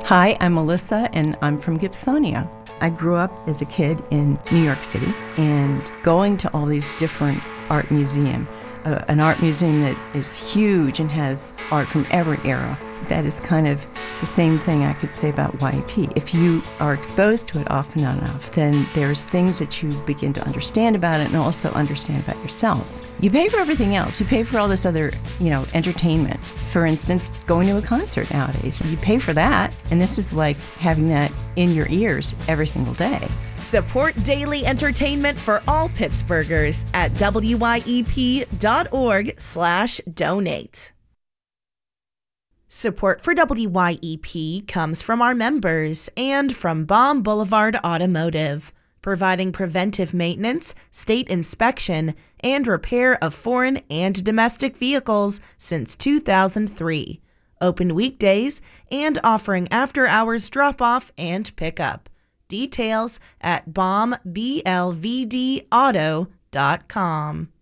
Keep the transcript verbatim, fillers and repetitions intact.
Hi, I'm Melissa, and I'm from Gibsonia. I grew up as a kid in New York City and going to all these different art museums. Uh, an art museum that is huge and has art from every era. That is kind of the same thing I could say about Y E P. If you are exposed to it often enough, then there's things that you begin to understand about it and also understand about yourself. You pay for everything else. You pay for all this other, you know, entertainment. For instance, going to a concert nowadays. You pay for that, and this is like having that in your ears every single day. Support daily entertainment for all Pittsburghers at W Y E P dot org slash donate. Support for W Y E P comes from our members and from Baum Boulevard Automotive, providing preventive maintenance, state inspection, and repair of foreign and domestic vehicles since two thousand three. Open weekdays and offering after-hours drop-off and pickup. Details at baum b l v d auto dot com.